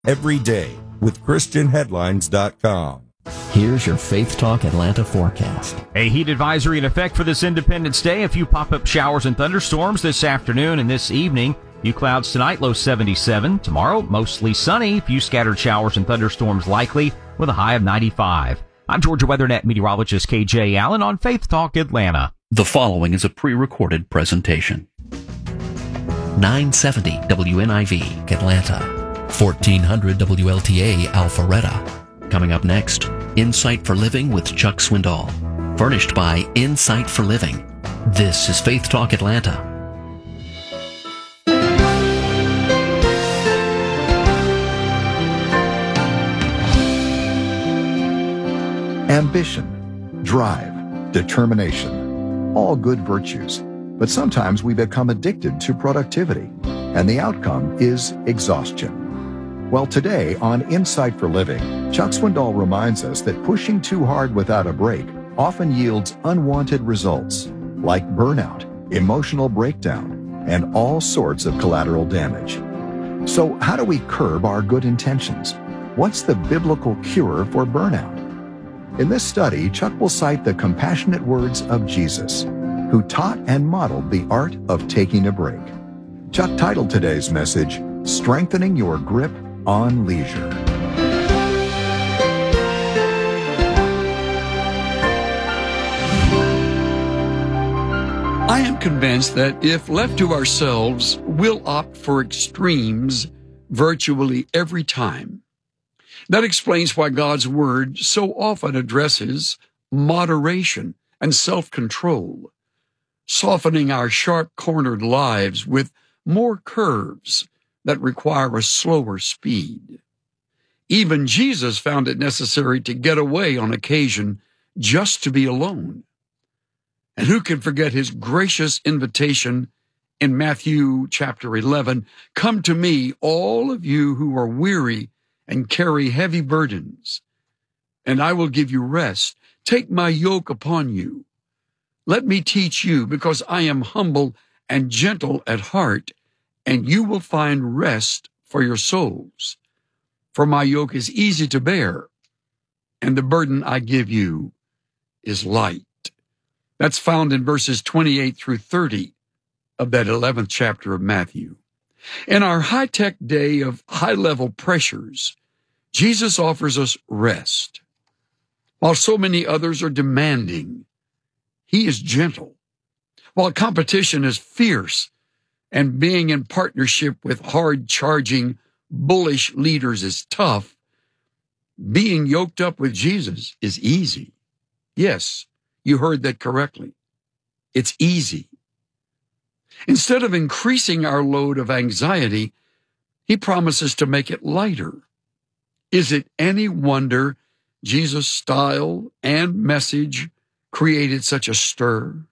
every day with ChristianHeadlines.com. Here's your Faith Talk Atlanta forecast. A heat advisory in effect for this Independence Day. A few pop-up showers and thunderstorms this afternoon and this evening. Few clouds tonight, low 77. Tomorrow, mostly sunny. Few scattered showers and thunderstorms likely with a high of 95. I'm Georgia WeatherNet meteorologist KJ Allen on Faith Talk Atlanta. The following is a pre-recorded presentation. 970 WNIV Atlanta. 1400 WLTA Alpharetta. Coming up next, Insight for Living with Chuck Swindoll. Furnished by Insight for Living. This is Faith Talk Atlanta. Ambition, drive, determination, all good virtues. But sometimes we become addicted to productivity, and the outcome is exhaustion. Well, today on Insight for Living, Chuck Swindoll reminds us that pushing too hard without a break often yields unwanted results, like burnout, emotional breakdown, and all sorts of collateral damage. So how do we curb our good intentions? What's the biblical cure for burnout? In this study, Chuck will cite the compassionate words of Jesus, who taught and modeled the art of taking a break. Chuck titled today's message, Strengthening Your Grip on Leisure. I am convinced that if left to ourselves, we'll opt for extremes virtually every time. That explains why God's Word so often addresses moderation and self-control, softening our sharp-cornered lives with more curves that require a slower speed. Even Jesus found it necessary to get away on occasion just to be alone. And who can forget his gracious invitation in Matthew chapter 11, "Come to me, all of you who are weary and carry heavy burdens, and I will give you rest. Take my yoke upon you. Let me teach you, because I am humble and gentle at heart, and you will find rest for your souls. For my yoke is easy to bear, and the burden I give you is light." That's found in verses 28 through 30 of that 11th chapter of Matthew. In our high-tech day of high-level pressures, Jesus offers us rest. While so many others are demanding, he is gentle. While competition is fierce, and being in partnership with hard-charging, bullish leaders is tough, being yoked up with Jesus is easy. Yes, you heard that correctly. It's easy. Instead of increasing our load of anxiety, he promises to make it lighter. Is it any wonder Jesus' style and message created such a stir?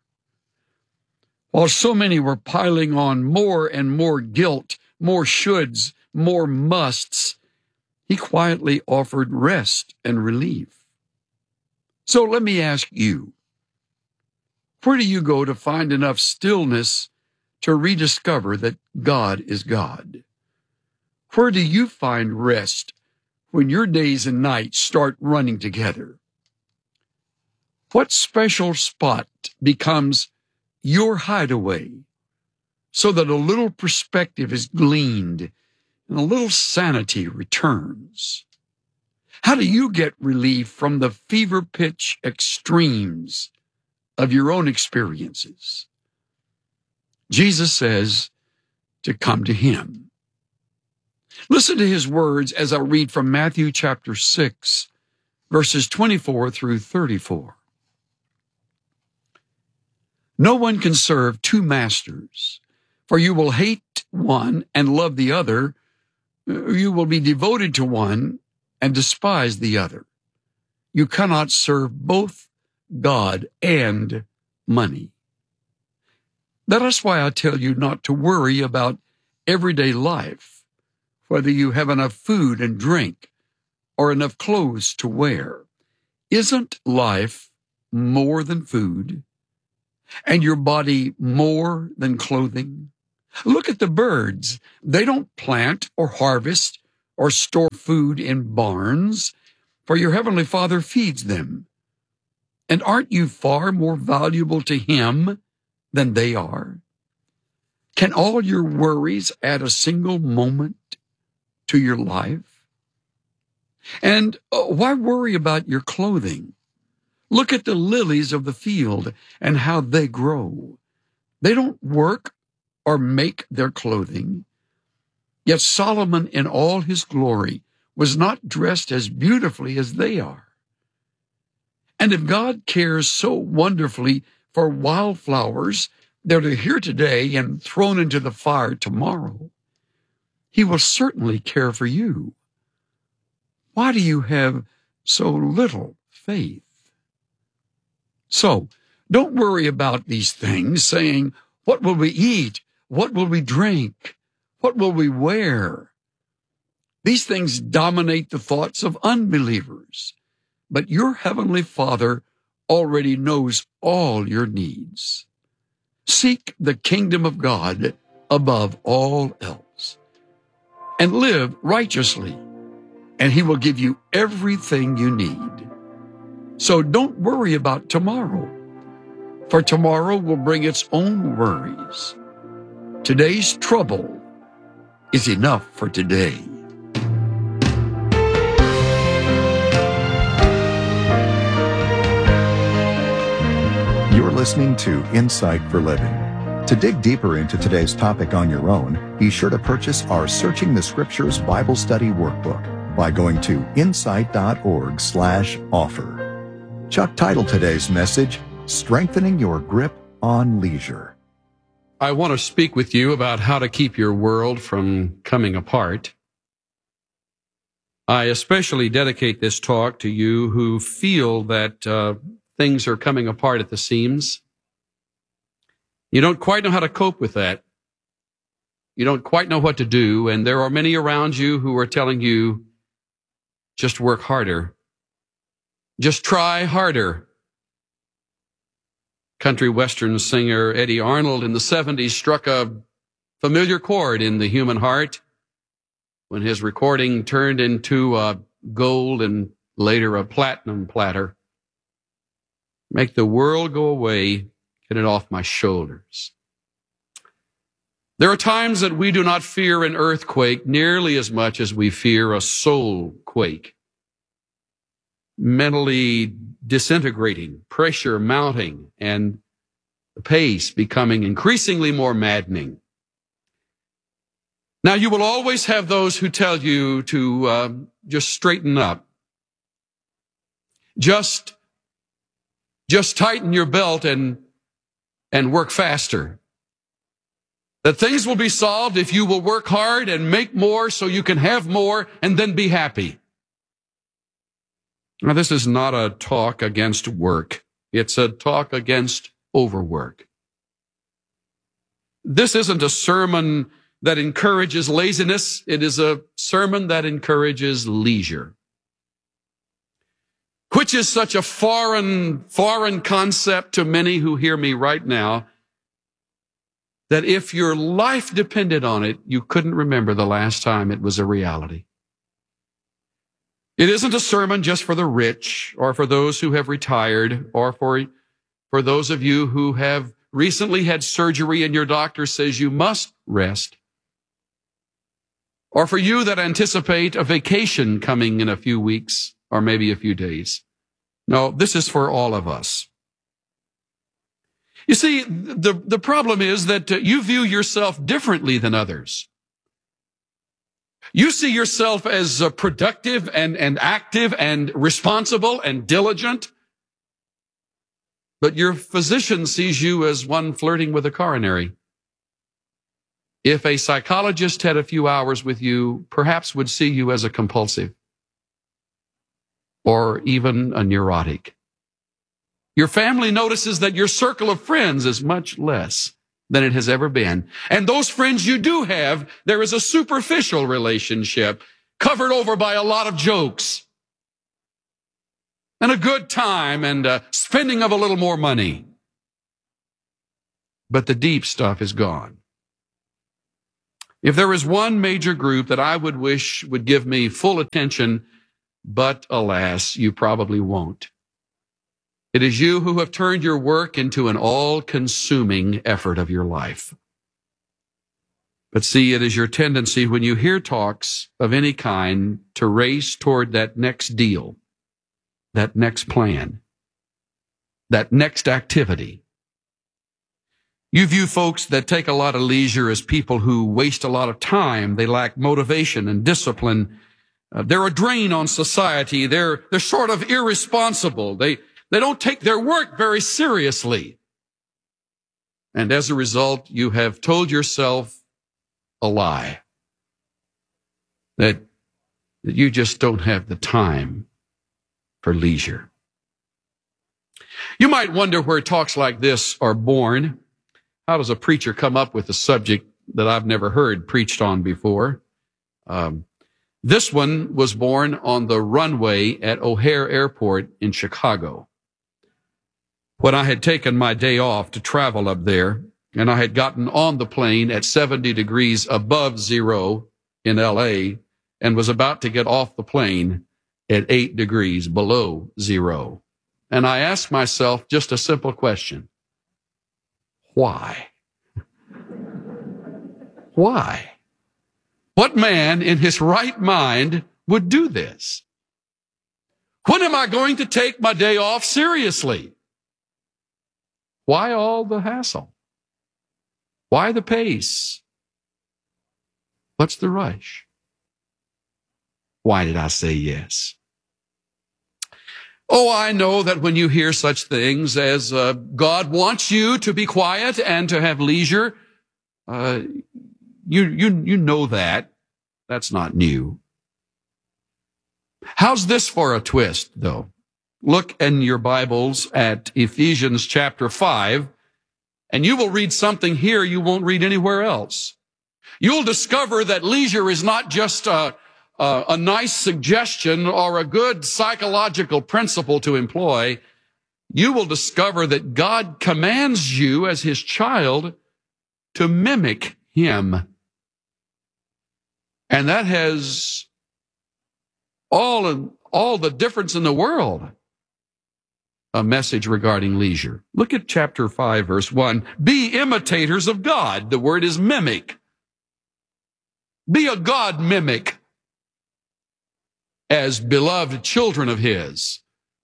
While so many were piling on more and more guilt, more shoulds, more musts, he quietly offered rest and relief. So let me ask you, where do you go to find enough stillness to rediscover that God is God? Where do you find rest when your days and nights start running together? What special spot becomes your hideaway so that a little perspective is gleaned and a little sanity returns? How do you get relief from the fever pitch extremes of your own experiences? Jesus says to come to him. Listen to his words as I read from Matthew chapter 6, verses 24 through 34. "No one can serve two masters, for you will hate one and love the other. You will be devoted to one and despise the other. You cannot serve both God and money." That is why I tell you not to worry about everyday life, whether you have enough food and drink or enough clothes to wear. Isn't life more than food, and your body more than clothing? Look at the birds. They don't plant or harvest or store food in barns, for your heavenly Father feeds them. And aren't you far more valuable to Him than they are? Can all your worries add a single moment to your life? And why worry about your clothing? Look at the lilies of the field and how they grow. They don't work or make their clothing. Yet Solomon in all his glory was not dressed as beautifully as they are. And if God cares so wonderfully for wildflowers that are here today and thrown into the fire tomorrow, He will certainly care for you. Why do you have so little faith? So, don't worry about these things, saying, what will we eat? What will we drink? What will we wear? These things dominate the thoughts of unbelievers. But your heavenly Father already knows all your needs. Seek the kingdom of God above all else, and live righteously, and He will give you everything you need. So don't worry about tomorrow, for tomorrow will bring its own worries. Today's trouble is enough for today. You're listening to Insight for Living. To dig deeper into today's topic on your own, be sure to purchase our Searching the Scriptures Bible Study Workbook by going to insight.org/offer. Chuck titled today's message, Strengthening Your Grip on Leisure. I want to speak with you about how to keep your world from coming apart. I especially dedicate this talk to you who feel that things are coming apart at the seams. You don't quite know how to cope with that. You don't quite know what to do, and there are many around you who are telling you, just work harder. Just try harder. Country western singer Eddie Arnold in the 70s struck a familiar chord in the human heart when his recording turned into a gold and later a platinum platter. Make the world go away, get it off my shoulders. There are times that we do not fear an earthquake nearly as much as we fear a soul quake. Mentally disintegrating, pressure mounting, and the pace becoming increasingly more maddening. Now, you will always have those who tell you to just straighten up. Just tighten your belt and work faster. That things will be solved if you will work hard and make more so you can have more and then be happy. Now, this is not a talk against work. It's a talk against overwork. This isn't a sermon that encourages laziness. It is a sermon that encourages leisure, which is such a foreign concept to many who hear me right now, that if your life depended on it, you couldn't remember the last time it was a reality. It isn't a sermon just for the rich or for those who have retired or for those of you who have recently had surgery and your doctor says you must rest, or for you that anticipate a vacation coming in a few weeks or maybe a few days. No, this is for all of us. You see, the problem is that you view yourself differently than others. You see yourself as productive and active and responsible and diligent, but your physician sees you as one flirting with a coronary. If a psychologist had a few hours with you, perhaps would see you as a compulsive or even a neurotic. Your family notices that your circle of friends is much less than it has ever been. And those friends you do have, there is a superficial relationship covered over by a lot of jokes and a good time and spending of a little more money. But the deep stuff is gone. If there is one major group that I would wish would give me full attention, but alas, you probably won't. It is you who have turned your work into an all-consuming effort of your life. But see, it is your tendency when you hear talks of any kind to race toward that next deal, that next plan, that next activity. You view folks that take a lot of leisure as people who waste a lot of time. They lack motivation and discipline. They're a drain on society. They're sort of irresponsible. They don't take their work very seriously. And as a result, you have told yourself a lie. That you just don't have the time for leisure. You might wonder where talks like this are born. How does a preacher come up with a subject that I've never heard preached on before? This one was born on the runway at O'Hare Airport in Chicago. When I had taken my day off to travel up there, and I had gotten on the plane at 70 degrees above zero in LA, and was about to get off the plane at 8 degrees below zero. And I asked myself just a simple question. Why? Why? What man in his right mind would do this? When am I going to take my day off seriously? Why all the hassle? Why the pace? What's the rush? Why did I say yes? Oh, I know that when you hear such things as God wants you to be quiet and to have leisure, you know that. That's not new. How's this for a twist, though? Look in your Bibles at Ephesians chapter 5, and you will read something here you won't read anywhere else. You'll discover that leisure is not just a nice suggestion or a good psychological principle to employ. You will discover that God commands you as his child to mimic him. And that has all the difference in the world. A message regarding leisure. Look at chapter 5, verse 1. Be imitators of God. The word is mimic. Be a God mimic as beloved children of his.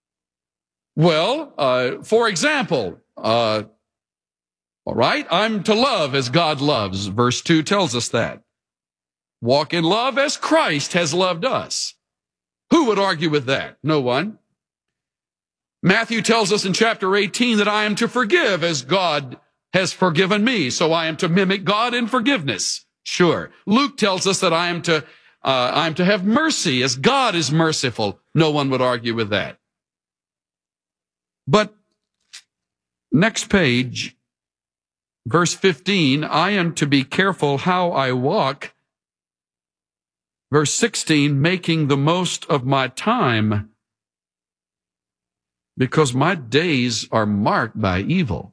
Well, for example, all right, I'm to love as God loves. Verse 2 tells us that. Walk in love as Christ has loved us. Who would argue with that? No one. Matthew tells us in chapter 18 that I am to forgive as God has forgiven me. So I am to mimic God in forgiveness. Sure. Luke tells us that I am to have mercy as God is merciful. No one would argue with that. But next page, verse 15, I am to be careful how I walk. Verse 16, making the most of my time, because my days are marked by evil.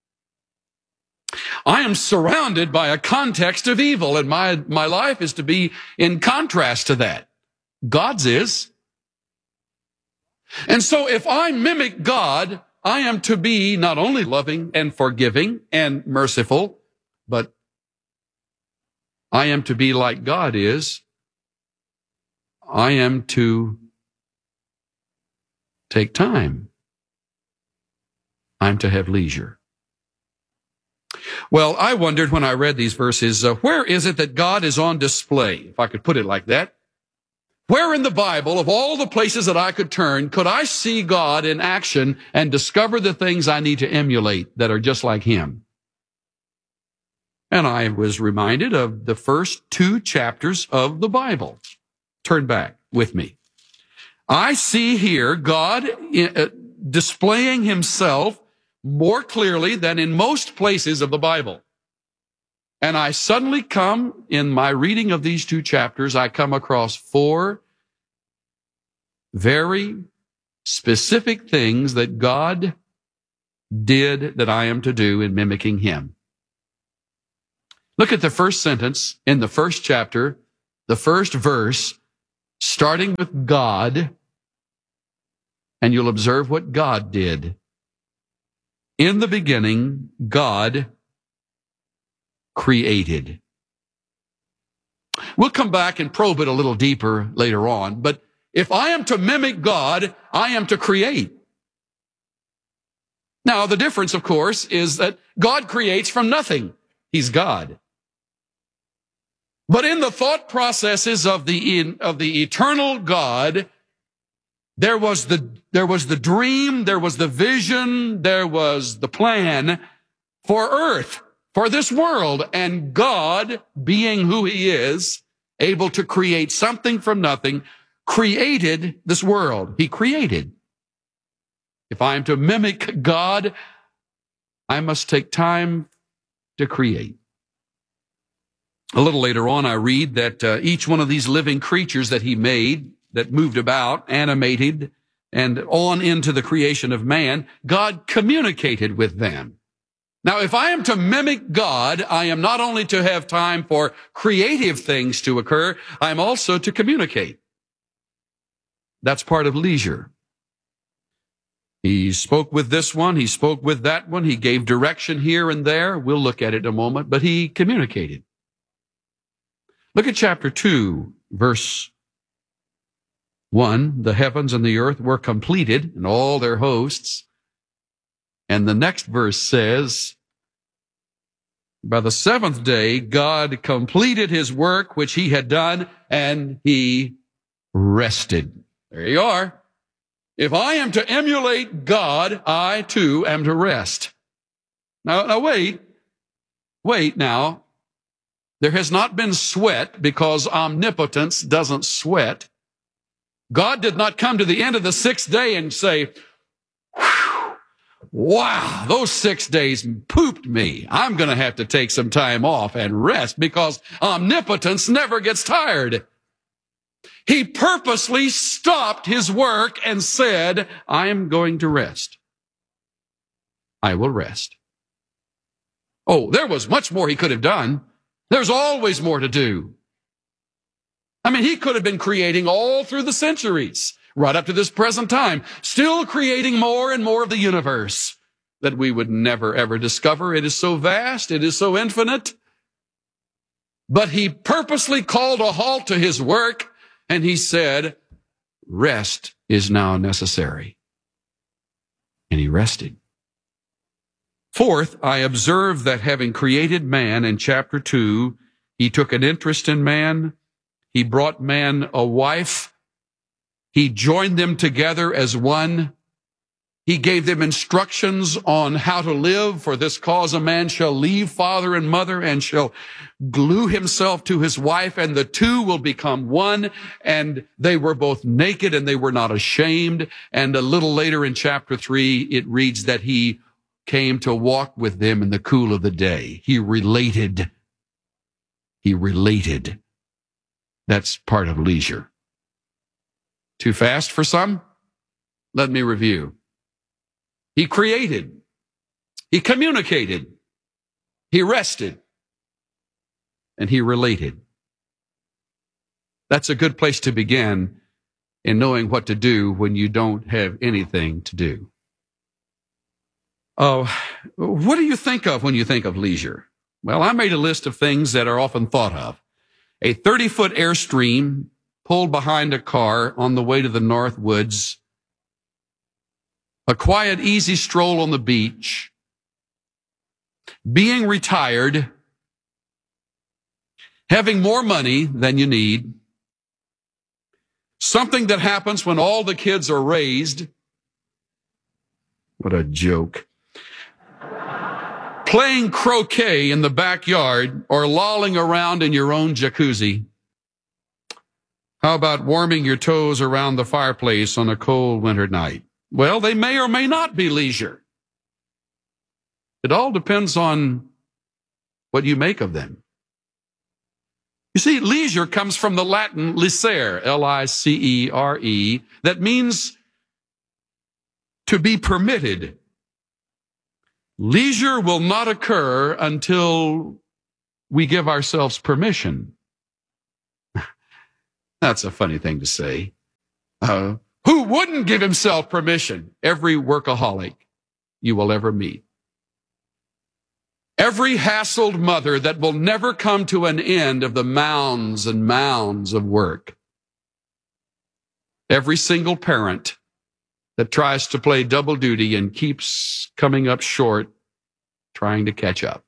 I am surrounded by a context of evil, and my life is to be in contrast to that. God's is. And so if I mimic God, I am to be not only loving and forgiving and merciful, but I am to be like God is. I am to take time. I'm to have leisure. Well, I wondered when I read these verses, where is it that God is on display, if I could put it like that? Where in the Bible, of all the places that I could turn, could I see God in action and discover the things I need to emulate that are just like him? And I was reminded of the first 2 chapters of the Bible. Turn back with me. I see here God displaying himself more clearly than in most places of the Bible. And I suddenly come, in my reading of these 2 chapters, I come across 4 very specific things that God did that I am to do in mimicking him. Look at the first sentence in the first chapter, the first verse, starting with God, and you'll observe what God did. In the beginning, God created. We'll come back and probe it a little deeper later on, but if I am to mimic God, I am to create. Now, the difference, of course, is that God creates from nothing. He's God. But in the thought processes of the eternal God, there was the dream, there was the vision, there was the plan for earth, for this world. And God, being who he is, able to create something from nothing, created this world. He created. If I am to mimic God, I must take time to create. A little later on, I read that each one of these living creatures that he made, that moved about, animated, and on into the creation of man, God communicated with them. Now, if I am to mimic God, I am not only to have time for creative things to occur, I am also to communicate. That's part of leisure. He spoke with this one, he spoke with that one, he gave direction here and there. We'll look at it in a moment, but he communicated. Look at chapter 2, verse 1. The heavens and the earth were completed and all their hosts. And the next verse says, by the seventh day, God completed his work which he had done, and he rested. There you are. If I am to emulate God, I too am to rest. Now wait now. There has not been sweat because omnipotence doesn't sweat. God did not come to the end of the sixth day and say, wow, those 6 days pooped me. I'm going to have to take some time off and rest, because omnipotence never gets tired. He purposely stopped his work and said, I am going to rest. I will rest. Oh, there was much more he could have done. There's always more to do. I mean, he could have been creating all through the centuries, right up to this present time, still creating more and more of the universe that we would never, ever discover. It is so vast. It is so infinite. But he purposely called a halt to his work, and he said, rest is now necessary. And he rested. Fourth, I observe that having created man in chapter 2, he took an interest in man. He brought man a wife. He joined them together as one. He gave them instructions on how to live. For this cause a man shall leave father and mother and shall glue himself to his wife, and the two will become one. And they were both naked and they were not ashamed. And a little later in chapter 3, it reads that he came to walk with them in the cool of the day. He related. He related. That's part of leisure. Too fast for some? Let me review. He created. He communicated. He rested. And he related. That's a good place to begin in knowing what to do when you don't have anything to do. Oh, what do you think of when you think of leisure? Well, I made a list of things that are often thought of. A 30-foot Airstream pulled behind a car on the way to the North Woods. A quiet, easy stroll on the beach. Being retired. Having more money than you need. Something that happens when all the kids are raised. What a joke. Playing croquet in the backyard or lolling around in your own jacuzzi. How about warming your toes around the fireplace on a cold winter night? Well, they may or may not be leisure. It all depends on what you make of them. You see, leisure comes from the Latin licere, L-I-C-E-R-E, that means to be permitted. Leisure will not occur until we give ourselves permission. That's a funny thing to say. Who wouldn't give himself permission? Every workaholic you will ever meet. Every hassled mother that will never come to an end of the mounds and mounds of work. Every single parent that tries to play double duty and keeps coming up short, trying to catch up.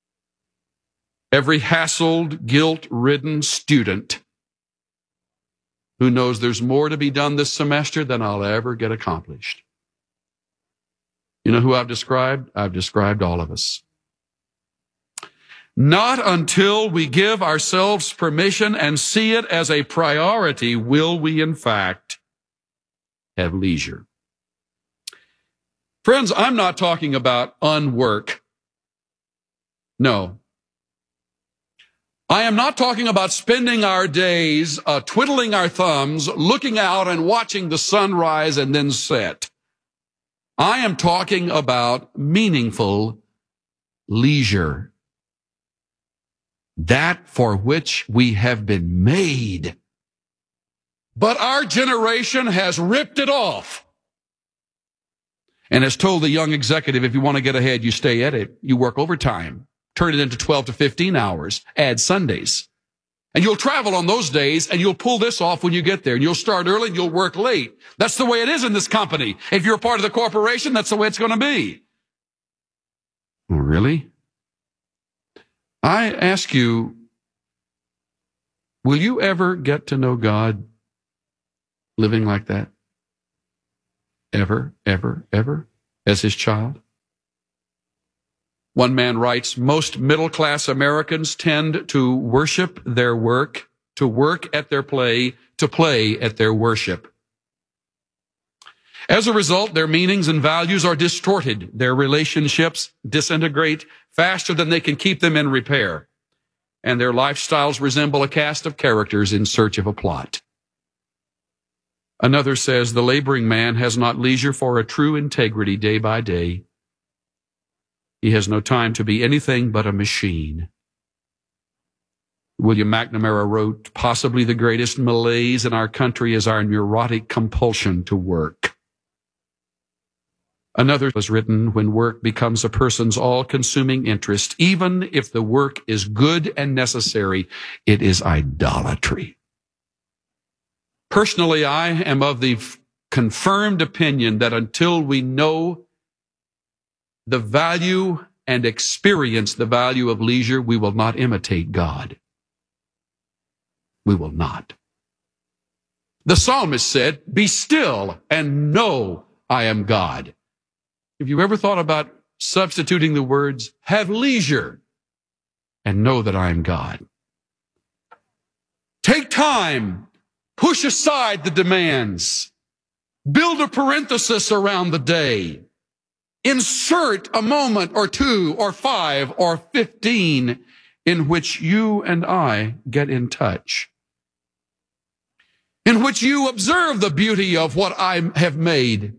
Every hassled, guilt-ridden student who knows there's more to be done this semester than I'll ever get accomplished. You know who I've described? I've described all of us. Not until we give ourselves permission and see it as a priority will we, in fact, have leisure. Friends, I'm not talking about unwork. No. I am not talking about spending our days twiddling our thumbs, looking out and watching the sun rise and then set. I am talking about meaningful leisure. That for which we have been made. But our generation has ripped it off and has told the young executive, if you want to get ahead, you stay at it. You work overtime. Turn it into 12 to 15 hours. Add Sundays. And you'll travel on those days, and you'll pull this off when you get there. And you'll start early, and you'll work late. That's the way it is in this company. If you're a part of the corporation, that's the way it's going to be. Really? I ask you, will you ever get to know God living like that? Ever, ever, ever? As his child? One man writes, most middle-class Americans tend to worship their work, to work at their play, to play at their worship. As a result, their meanings and values are distorted. Their relationships disintegrate faster than they can keep them in repair. And their lifestyles resemble a cast of characters in search of a plot. Another says, the laboring man has not leisure for a true integrity day by day. He has no time to be anything but a machine. William McNamara wrote, possibly the greatest malaise in our country is our neurotic compulsion to work. Another was written, when work becomes a person's all-consuming interest, even if the work is good and necessary, it is idolatry. Personally, I am of the confirmed opinion that until we know the value and experience the value of leisure, we will not imitate God. We will not. The psalmist said, be still and know I am God. Have you ever thought about substituting the words, have leisure and know that I am God? Take time, push aside the demands, build a parenthesis around the day. Insert a moment or 2 or 5 or 15 in which you and I get in touch, in which you observe the beauty of what I have made.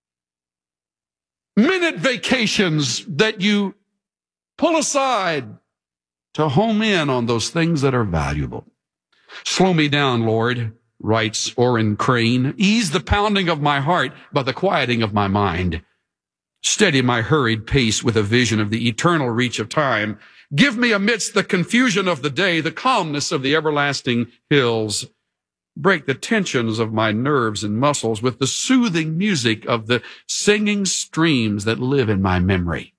Minute vacations that you pull aside to home in on those things that are valuable. Slow me down, Lord, writes Orrin Crane. Ease the pounding of my heart by the quieting of my mind. Steady my hurried pace with a vision of the eternal reach of time. Give me amidst the confusion of the day the calmness of the everlasting hills. Break the tensions of my nerves and muscles with the soothing music of the singing streams that live in my memory.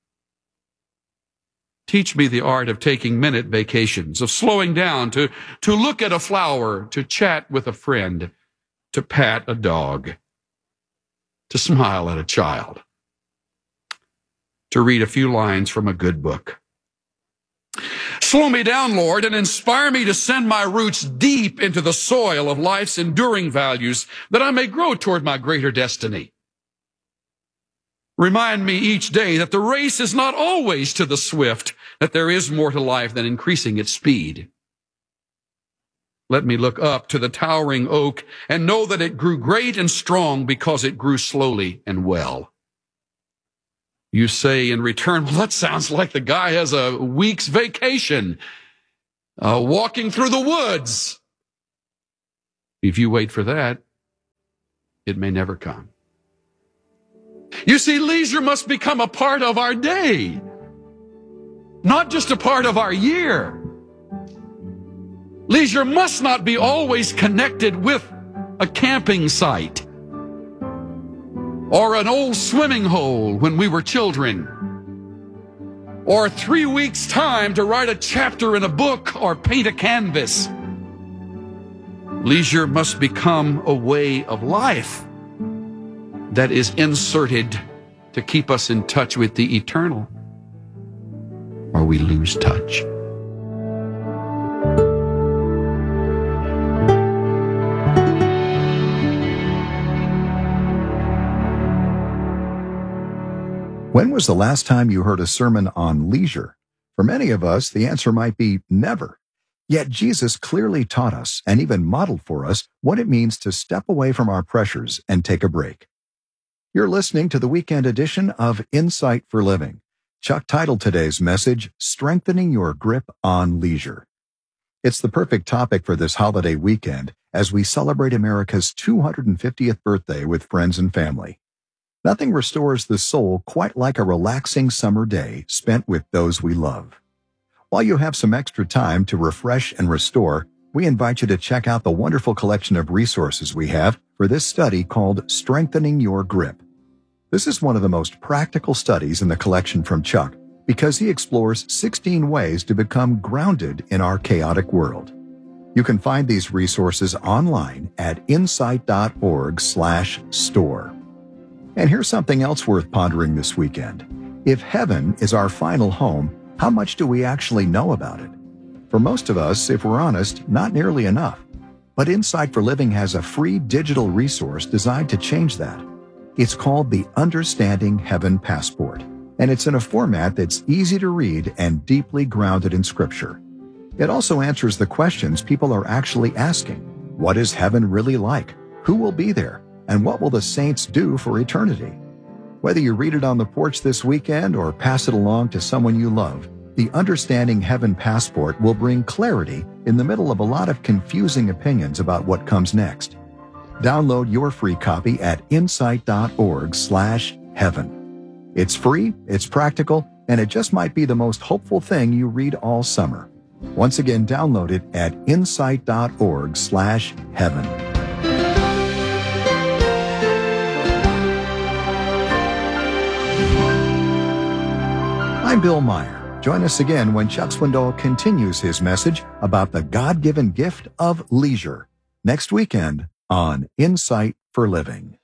Teach me the art of taking minute vacations, of slowing down, to look at a flower, to chat with a friend, to pat a dog, to smile at a child, to read a few lines from a good book. Slow me down, Lord, and inspire me to send my roots deep into the soil of life's enduring values, that I may grow toward my greater destiny. Remind me each day that the race is not always to the swift, that there is more to life than increasing its speed. Let me look up to the towering oak and know that it grew great and strong because it grew slowly and well. You say in return, well, that sounds like the guy has a week's vacation. walking through the woods. If you wait for that, it may never come. You see, leisure must become a part of our day, not just a part of our year. Leisure must not be always connected with a camping site or an old swimming hole when we were children, or 3 weeks' time to write a chapter in a book or paint a canvas. Leisure must become a way of life that is inserted to keep us in touch with the eternal, or we lose touch. When was the last time you heard a sermon on leisure? For many of us, the answer might be never. Yet Jesus clearly taught us and even modeled for us what it means to step away from our pressures and take a break. You're listening to the weekend edition of Insight for Living. Chuck titled today's message, Strengthening Your Grip on Leisure. It's the perfect topic for this holiday weekend as we celebrate America's 250th birthday with friends and family. Nothing restores the soul quite like a relaxing summer day spent with those we love. While you have some extra time to refresh and restore, we invite you to check out the wonderful collection of resources we have for this study called Strengthening Your Grip. This is one of the most practical studies in the collection from Chuck because he explores 16 ways to become grounded in our chaotic world. You can find these resources online at insight.org/store. And here's something else worth pondering this weekend. If heaven is our final home, how much do we actually know about it? For most of us, if we're honest, not nearly enough. But Insight for Living has a free digital resource designed to change that. It's called the Understanding Heaven Passport, and it's in a format that's easy to read and deeply grounded in Scripture. It also answers the questions people are actually asking. What is heaven really like? Who will be there? And what will the saints do for eternity? Whether you read it on the porch this weekend or pass it along to someone you love, the Understanding Heaven Passport will bring clarity in the middle of a lot of confusing opinions about what comes next. Download your free copy at insight.org/heaven. It's free, it's practical, and it just might be the most hopeful thing you read all summer. Once again, download it at insight.org/heaven. I'm Bill Meyer. Join us again when Chuck Swindoll continues his message about the God-given gift of leisure next weekend on Insight for Living.